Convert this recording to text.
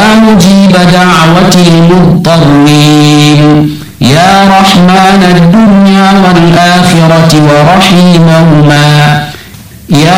مجيب دعوة المضطرين يا رحمن الدنيا والآخرة ورحيمهما يا